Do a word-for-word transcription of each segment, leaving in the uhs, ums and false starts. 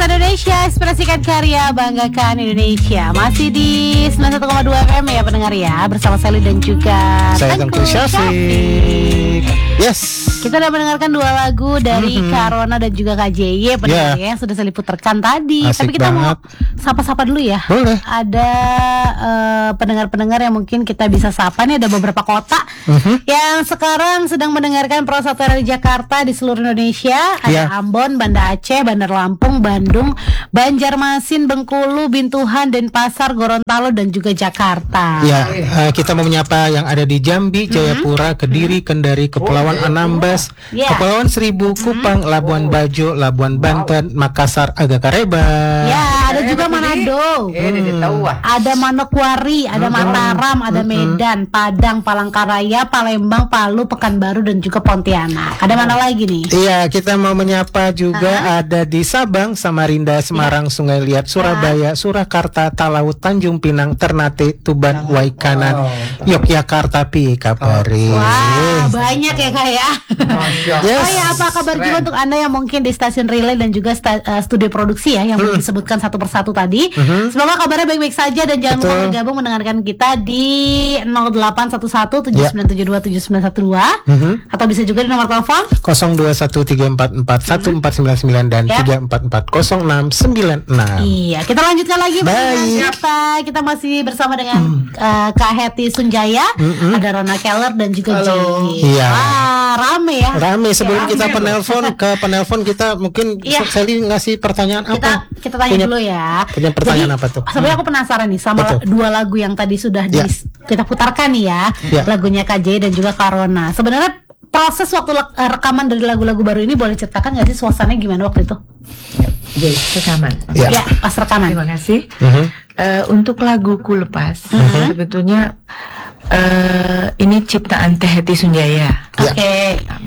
Bangsa Indonesia, ekspresikan karya, banggakan Indonesia. Masih di sembilan puluh satu koma dua F M ya pendengar ya, bersama Sally dan juga saya Tengku Syafiq. Yes. Kita udah mendengarkan dua lagu dari mm-hmm. Kak Rona dan juga Kak J Y pendengar yeah. ya, sudah Sally putarkan tadi. Asik Tapi kita banget. mau sapa-sapa dulu ya. Boleh. Ada uh, pendengar-pendengar yang mungkin kita bisa sapa nih, ada beberapa kota mm-hmm. yang sekarang sedang mendengarkan Pro satu dari Jakarta di seluruh Indonesia. Ada yeah. Ambon, Banda Aceh, Bandar Lampung, Bandung, Banjarmasin, Bengkulu, Bintuhan, Denpasar, Gorontalo dan juga Jakarta. Ya, uh, kita mau menyapa yang ada di Jambi, Jayapura, Kediri, Kendari, Kepulauan Anambas, yeah. Kepulauan Seribu, Kupang, Labuan Bajo, Labuan Banten, Makassar, Agakareba. Ya, ada juga Manado. Hmm. Ada Manokwari, ada Mataram, ada Medan, Padang, Palangkaraya, Palembang, Palu, Pekanbaru dan juga Pontianak. Ada mana lagi nih? Iya, kita mau menyapa juga uh-huh. ada di Sabang, Samarinda, Semarang, yeah. Sungai Liat, Surabaya, Surakarta, Talaut, Tanjung Pinang, Ternate, Tuban, Waikanan, oh. Yogyakarta, Pikapari. Wah, banyak ya Kak ya. Yes. Oh ya, apa kabar juga untuk Anda yang mungkin di stasiun relay dan juga sta- uh, studio produksi ya yang hmm. disebutkan satu persatu tadi. Hmm. Semoga kabarnya baik-baik saja dan jangan lupa bergabung mendengarkan kita di nol delapan satu satu tujuh sembilan tujuh dua tujuh sembilan satu dua hmm. atau bisa juga di nomor telepon nol dua satu tiga empat empat satu empat sembilan sembilan dan yep. tiga empat empat nol enam sembilan enam. Iya, kita lanjutkan lagi. Baik. Kita kita masih bersama dengan hmm. uh, Kak Hetty Sunjaya, hmm. ada Rona Keller dan juga Jenny. Iya. Wah, rame ya. Rame. Sebelum ya, kita penelpon ke penelpon kita mungkin ya. Sally ngasih pertanyaan kita, apa? Kita tanya punya, dulu ya. Punya pertanyaan Jadi, apa tuh? Sebenarnya aku penasaran nih sama Betul. dua lagu yang tadi sudah ya. di, kita putarkan nih ya, ya. Lagunya K J dan juga Karona. Sebenarnya proses waktu rekaman dari lagu-lagu baru ini boleh ceritakan nggak sih suasananya gimana waktu itu? Ya, rekaman. Ya, ya pas rekaman. Terima kasih. Uh-huh. Uh, untuk lagu Ku Lepas, uh-huh. sebetulnya uh, ini ciptaan Teh Hetty Sunjaya. Oke. Okay.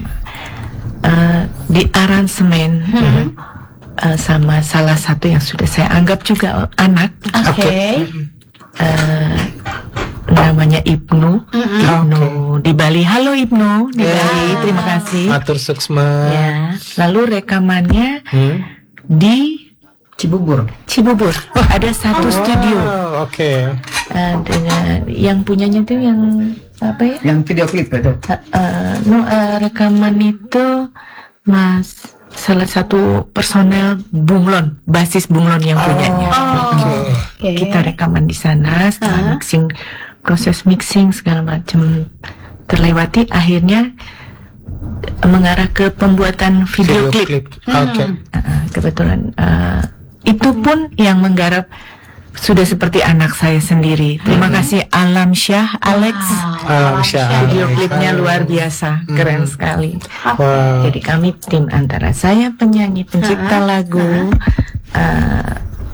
Uh, di aransemen uh-huh. uh, sama salah satu yang sudah saya anggap juga anak. Oke. Okay. Uh, namanya Ibnu, mm-hmm. Ibnu okay. di Bali. Halo Ibnu di yeah. Bali, terima kasih. Matur suksma. Ya. Lalu rekamannya hmm? di Cibubur. Cibubur. Oh, ada satu oh, studio. Oke. Okay. Uh, dengan yang punyanya tuh yang apa ya? Yang video klip itu. Uh, uh, no, uh, rekaman itu Mas salah satu personel Bunglon, basis Bunglon yang punyanya. Oh, okay. Kita rekaman di sana, setelah uh-huh. mixing, proses mixing segala macam terlewati, akhirnya mengarah ke pembuatan video, video klip. Hmm. Oke. Okay. Uh, kebetulan uh, itu pun yang menggarap sudah seperti anak saya sendiri. Terima hmm. kasih Alam Syah, Alex. Wow. Alam Syah. Video klipnya luar biasa, hmm. keren sekali. Wow. Jadi kami tim antara saya penyanyi, pencipta uh-huh. lagu, uh,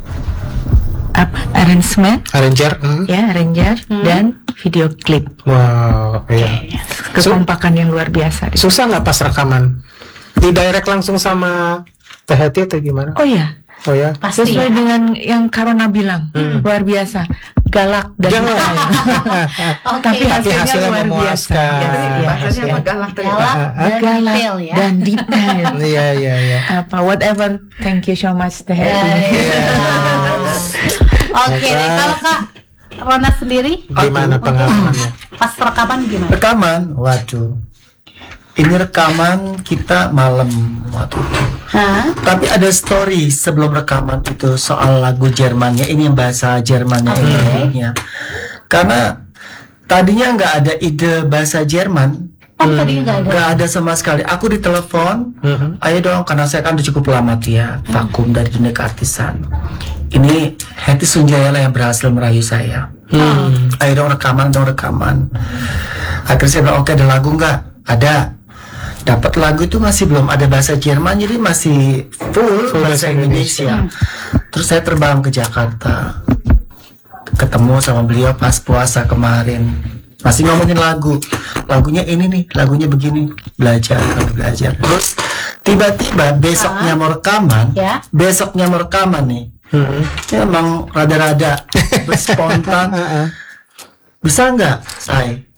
apa, arrangement, arranger, hmm. ya arranger hmm. dan video klip. Wow, iya. Kekompakan yang luar biasa. Susah nggak pas rekaman? Di direct langsung sama Teh Hetty atau gimana? Oh ya. Oh ya. Pasti sesuai ya. Dengan yang Karona bilang, hmm. luar biasa, galak dan galak. Okay. Tapi hasilnya, hasilnya luar biasa. Ya, ya, hasilnya ya. galak, galak dan galak detail ya. Dan detail. Iya iya iya. Apa whatever. Thank you so much Teh. Oke, kalau Kak Rona sendiri gimana pengalamannya? Pas rekaman gimana? Rekaman, waduh. Ini rekaman kita malam waktu itu. Hah? Tapi ada story sebelum rekaman itu soal lagu Jermannya. Ini yang bahasa Jermannya okay. ini. Karena tadinya nggak ada ide bahasa Jerman. Oh, hmm. tadi nggak ada. Nggak ada sama sekali. Aku ditelepon, hmm. ayo dong, karena saya kan udah cukup lama ya vakum hmm. dari dunia keartisan. Ini Hetty Sunjaya lah yang berhasil merayu saya. Hmm. Ayo dong rekaman, dong rekaman. Akhirnya saya bilang, oke ada lagu nggak? Ada. Dapat lagu itu masih belum ada bahasa Jerman, jadi masih full, full bahasa Indonesia. Indonesia. Terus saya terbang ke Jakarta, ketemu sama beliau pas puasa kemarin. Masih ngomongin lagu, lagunya ini nih, lagunya begini, belajar, belajar. Terus tiba-tiba besoknya mau rekaman, ya? besoknya mau rekaman nih. Hmm. Ya, emang rada-rada spontan. Bisa nggak, saya?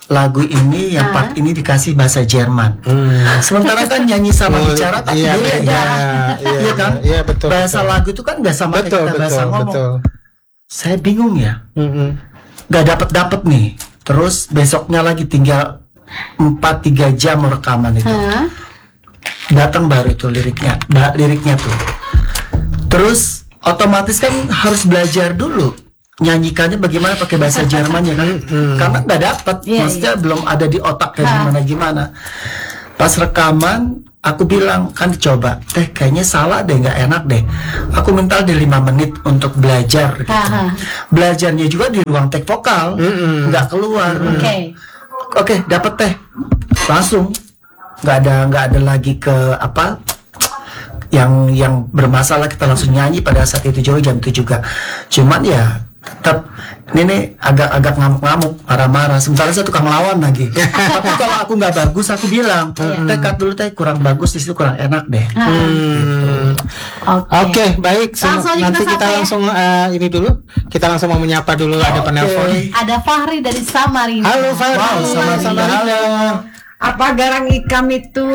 lagu ini yang part ini dikasih bahasa Jerman. Hmm. Sementara kan nyanyi sama Oh, bicara kan iya, beda. iya, iya, Iya kan? iya, betul, Bahasa betul. lagu itu kan nggak sama kayak Betul, kita bahasa betul, ngomong. betul. Saya bingung ya, Mm-mm. nggak dapet dapet nih. Terus besoknya lagi tinggal empat tiga jam rekaman itu. Hah? Datang baru itu liriknya, ba- liriknya tuh. Terus otomatis kan harus belajar dulu nyanyikannya bagaimana pakai bahasa Jerman ya kan, karena nggak dapat, Iya, maksudnya belum ada di otak kayak Ha. gimana gimana. Pas rekaman aku bilang kan dicoba, teh kayaknya salah deh, nggak enak deh. Aku minta di lima menit untuk belajar. Gitu. Ha, ha. Belajarnya juga di ruang tek vokal, nggak keluar. Oke. Oke, dapat teh, langsung nggak ada nggak ada lagi ke apa yang yang bermasalah, kita langsung nyanyi pada saat itu juga jam itu juga. Cuman ya tetap ini nih agak-agak ngamuk-ngamuk, marah-marah. Sementara saya tukang lawan lagi. Tapi kalau aku nggak bagus, aku bilang, teh cut dulu teh, kurang bagus di situ, kurang enak deh. Hmm. Oke. Oke, baik. Sem- Langsung aja nanti kita kita sapa ya. langsung eh, ini dulu. Kita langsung mau menyapa dulu, ada penelpon. Ada Fahri dari Samarinda. Halo Fahri. Wow, sama Samarinda. Apa garang ikam itu?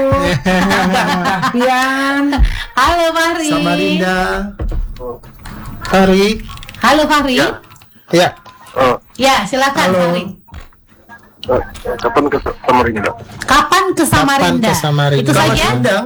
Pian. Halo Fahri. Samarinda. Fahri. Halo Fahri. Ya. Oh, Ya, silakan Fahri. eh, kapan ke Samarinda? Kapan ke Samarinda? ke Samarinda? Itu Kalau saja. diundang,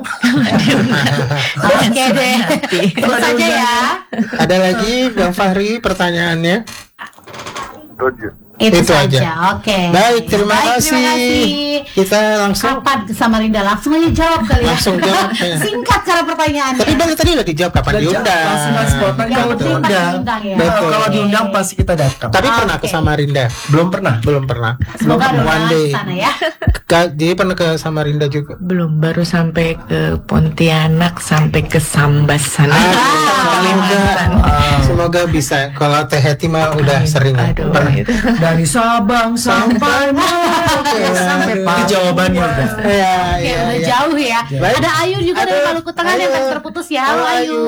Oke deh. Itu saja ya. Ada lagi Bang Fahri pertanyaannya? Itu aja. Itu, Itu saja. aja. Oke. Baik, terima Baik, kasih. Terima kasih. Kita langsung Kapan ke Samarinda? Langsung aja jawab kali ya. Langsung jawab, ya. Singkat cara pertanyaannya. Tadi Bang tadi udah dijawab kapan diundang. langsung spontan Yang kalau penting pas diundang. diundang ya. Betul. Kalau diundang pasti kita datang. Tapi Oke. pernah ke Samarinda? Belum pernah. Belum pernah. Semoga Belum ada one day. sana ya. Ka- Jadi pernah ke Samarinda juga. Belum, baru sampai ke Pontianak, sampai ke Sambas sana. Semoga, semoga bisa. Kalau Teh Heti mah udah sering. ya. Aduh, Pernah. itu. Dari Sabang sampai Merauke sampai Itu jawabannya udah. Iya, Oke, iya, udah iya. jauh ya. Baik. Ada Ayu juga dari Aduh, Maluku Tengah yang Ayu. masih terputus ya. Halo Ayu.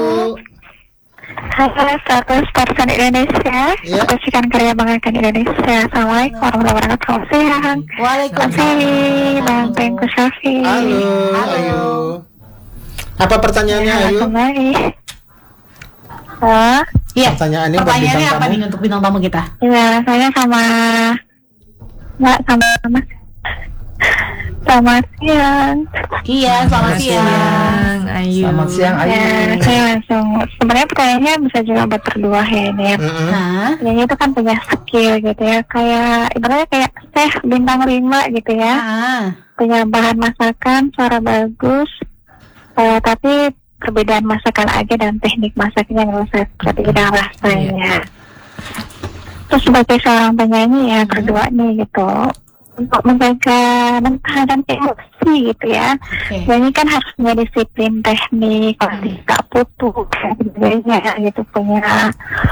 Halo, status Partisan Indonesia, Ya. Persikan Karya Banggakan Indonesia. Assalamualaikum warahmatullahi wabarakatuh. Siang. Waalaikumsalam. Kasih, Bang Tengku Syafi. Halo, Ayu. Apa pertanyaannya Ayu? Kembali. Halo, Iya. Pertanyaannya buat Pertanyaannya bintang apa tamu. nih untuk bintang tamu kita? ya saya sama Mbak sama sama selamat siang. Iya, selamat siang. Siang, Ayu. Selamat siang Ayu. Ya, saya langsung sebenarnya pertanyaannya bisa juga buat berdua ya ini ya. Mm-mm. Hah? Penyanyi itu kan punya skill gitu ya, kayak ibaratnya kayak chef bintang lima gitu ya. Ah. Punya bahan masakan, suara bagus, eh, tapi perbedaan masakan aja dan teknik masaknya nggak usah berbeda rasanya. Terus sebagai seorang penyanyi ya berdua nih gitu, untuk menjaga mentah dan emosi gitu ya. Oke. Penyanyi kan harus punya disiplin teknik, kalau tidak putus, dan sebagainya gitu, punya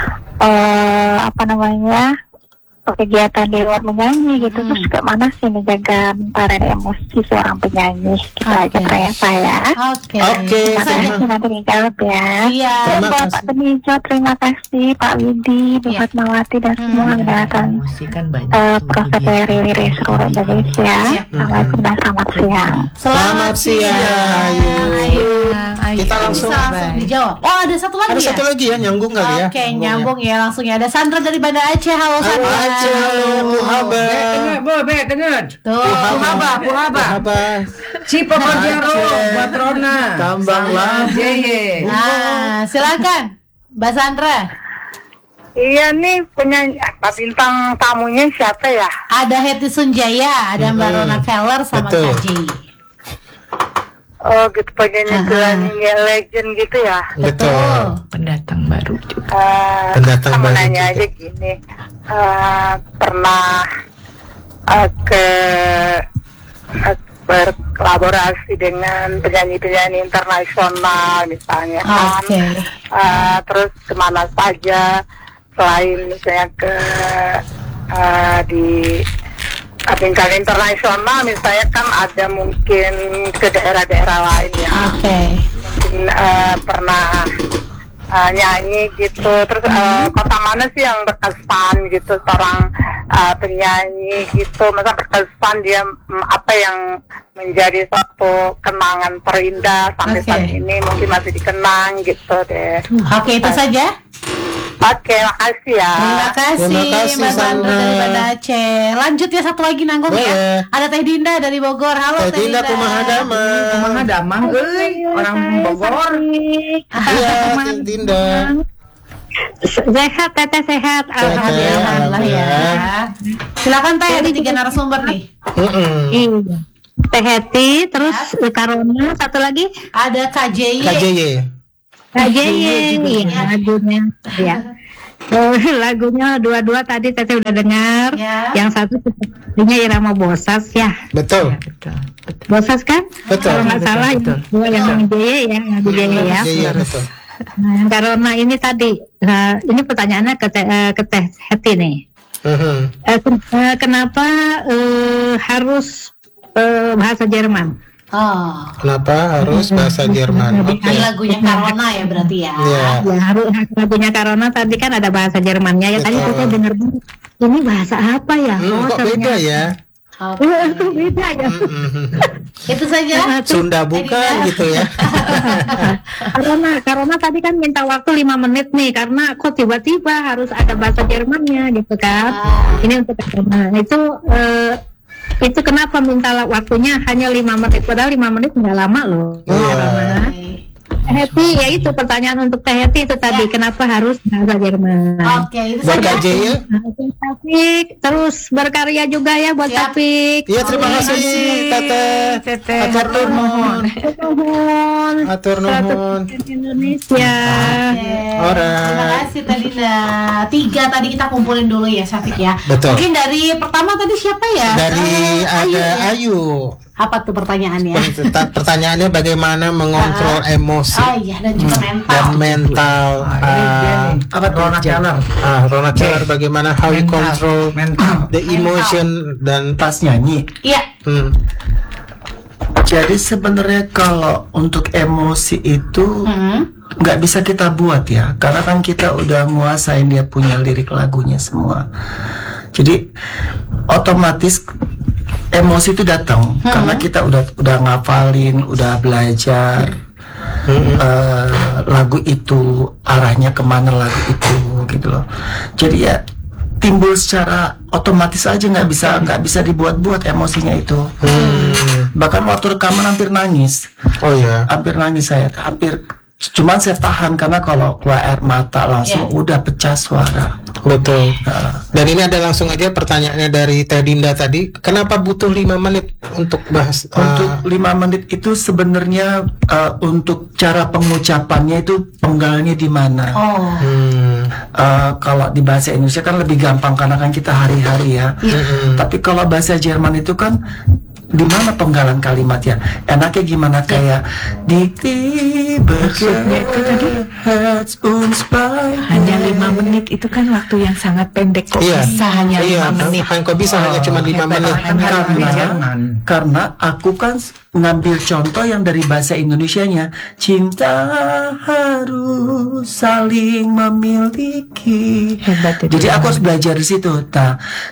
eh, apa namanya kegiatan di luar menyanyi gitu. Hmm. Terus kemana sih menjaga mentah dan emosi seorang penyanyi? Gitu aja Oke. pertanyaan saya. Oke. Oke, Terima Terima kasih. kasih, nanti dijawab ya. Iya. Terima Buat kasih. Pak Temijo, terima kasih Pak Widi, Bu Iya. Fatmawati dan semua yang datang Musik kan banyak. eh tuh, proses Bibi. dari Riri seluruh Indonesia. Assalamualaikum dan selamat siang. Selamat siang, Ayu. Ayu. Ayu. Kita langsung- Bisa langsung dijawab. Oh, ada satu lagi Ada ya? satu lagi ya, nyambung kali ya. Oke, nyambung ya langsung ya. Ada Sandra dari Banda Aceh. Halo Halo Sandra. Aceh, halo Muhaba. Dengar, bo, be, dengar. Tuh. Puhaba, puhaba. Muhaba. Si Pemajaro, buat Rona. Tambang lah. Jeye. Nah, silakan. Mbak Sandra. Iya nih penyanyi apa bintang tamunya siapa ya? Ada Heti Sunjaya, ada Mbak Rona Keller sama Betul. Kak J. Oh gitu penyanyi Aha. penyanyi legend gitu ya. Betul. Pendatang baru juga. Eh, Pendatang saya mau baru nanya juga. aja gini, eh, pernah eh, ke eh, berkolaborasi dengan penyanyi-penyanyi internasional misalnya kan, Oke. Eh, terus kemana saja selain misalnya ke eh, di eh, tingkat internasional, misalnya kan ada mungkin ke daerah-daerah lain ya, Oke. mungkin eh, pernah eh, nyanyi gitu. Terus eh, kota mana sih yang berkesan gitu seorang uh, penyanyi gitu, masa berkesan dia mm, apa yang menjadi suatu kenangan terindah sampai Oke. saat ini mungkin masih dikenang gitu deh. Oke, itu saja. Oke, makasih ya. Terima kasih, Terima kasih, Mbak Sandra Sandra. dari Banda Aceh. Lanjut ya, satu lagi nanggung Boleh. ya. Ada Teh Dinda dari Bogor. Halo Teh Dinda kumaha damang. Kumaha damang euy, orang Bogor. Iya, Teh Dinda. Sehat, Teteh sehat. Alhamdulillah. Alhamdulillah ya. Silakan Teh, ada tiga narasumber nih. Mm-mm. Iya. Teh Heti, terus Karona, satu lagi Ada K J Y. K J Y. Kak Jeng, iya lagunya, ya. Oh, lagunya dua-dua tadi Teteh udah dengar. Ya. Yang satu sepertinya Irama Bosas ya. Betul. Betul, betul. Bosas kan? Betul. Kalau nggak Betul, salah betul. yang dua yang J Y ya, yang J Y ya. Iya, iya, betul. Nah, yang Karona ini tadi, nah, ini pertanyaannya ke Teh, eh, ke Teh Heti nih. Mhm. Eh, ken- eh, kenapa eh, harus eh, bahasa Jerman? Oh. Kenapa harus bahasa Jerman? Oke. Ini lagunya Karona ya berarti ya. Iya. Ya harus lagunya Karona tadi kan ada bahasa Jermannya ya. Tadi Betul. saya dengar ini bahasa apa ya? Hmm, kok beda ya? Oke. Oh, kok beda ya? Mhm. Itu saja. Sunda bukan gitu ya? Karena Karona tadi kan minta waktu lima menit nih karena kok tiba-tiba harus ada bahasa Jermannya gitu kan. Ah. Ini untuk Karona. Itu eh, itu kenapa minta waktunya hanya lima menit padahal lima menit nggak lama loh. Iya. Karona. Heti ya itu pertanyaan untuk Teh Heti itu tadi kenapa harus bahasa Jerman? Oke, itu Buat saja. K J Y? Taufik terus berkarya juga ya buat Siap. Taufik. Iya, terima kasih Teteh. Teteh, Atur nuhun. Nuhun. Atur nuhun. Indonesia. Oke. Ora. Terima kasih tadi nah, tiga tadi kita kumpulin dulu ya Syafiq ya. Betul. Mungkin dari pertama tadi siapa ya? Dari Eh, ada Ayu ya? Ayu. Apa tuh pertanyaannya? Pert- Pertanyaannya bagaimana mengontrol emosi Oh iya dan juga mental. dan mental. ah, Apa tuh Ronald Keller? ah, Ronald Keller bagaimana how you Mental. control Mental. the emotion dan Pas nyanyi. Iya. hmm, Jadi sebenarnya kalau untuk emosi itu Hmm. nggak bisa kita buat ya, karena kan kita udah nguasain dia punya lirik lagunya semua. Jadi otomatis emosi itu datang karena kita udah udah ngafalin, udah belajar eh, lagu itu, arahnya kemana lagu itu gitu loh. Jadi ya timbul secara otomatis aja, nggak bisa nggak bisa dibuat-buat emosinya itu. Bahkan waktu rekaman hampir nangis, oh ya hampir nangis saya, hampir. Cuman saya tahan karena kalau keluar air mata langsung Ya. udah pecah suara. betul. Dan ini ada langsung aja pertanyaannya dari Teh Dinda tadi, kenapa butuh lima menit untuk bahas ah, Untuk lima menit itu sebenarnya eh, untuk cara pengucapannya itu penggalnya di mana. Oh. hmm, Eh, kalau di bahasa Indonesia kan lebih gampang karena kan kita hari-hari ya. Tapi kalau bahasa Jerman itu kan di mana penggalan kalimatnya? Enaknya gimana kayak di Maksudnya itu tadi hanya lima menit itu kan waktu yang sangat pendek kok iya bisa hanya iya lima menit. kan kok bisa hanya cuma lima menit karena, karena aku kan s- ngambil contoh yang dari bahasa Indonesianya, cinta harus saling memiliki. Hebat itu. Jadi aku harus belajar di situ. Nah,